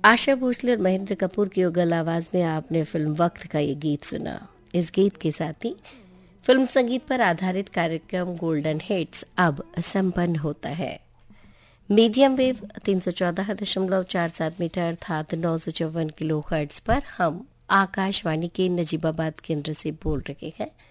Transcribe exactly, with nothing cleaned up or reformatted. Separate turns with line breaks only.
आशा भोसले और महेंद्र कपूर की युगल आवाज में आपने फिल्म वक्त का ये गीत सुना। इस गीत के साथ ही फिल्म संगीत पर आधारित कार्यक्रम गोल्डन हिट्स अब संपन्न होता है। मीडियम वेव तीन सौ चौदह दशमलव चार सात मीटर अर्थात नौ सौ चौवन किलो हर्ट्ज पर हम आकाशवाणी के नजीबाबाद केंद्र से बोल रहे हैं।